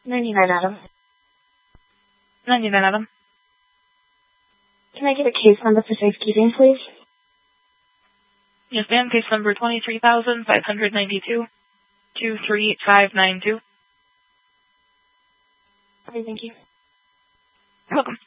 99, Adam. 99, Adam. Can I get a case number for safekeeping, please? Yes, ma'am. Case number 23,592. 23592. Okay, thank you. You're welcome.